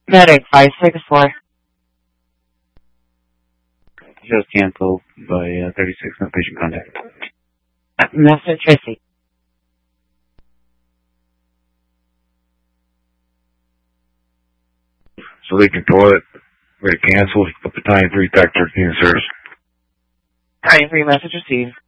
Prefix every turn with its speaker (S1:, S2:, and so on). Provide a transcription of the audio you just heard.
S1: Medic 564.
S2: Just canceled by 36, no patient contact.
S1: Message received.
S2: So leaking toilet, ready to cancel, up to time 3, Factor, service.
S1: Time 3, message received.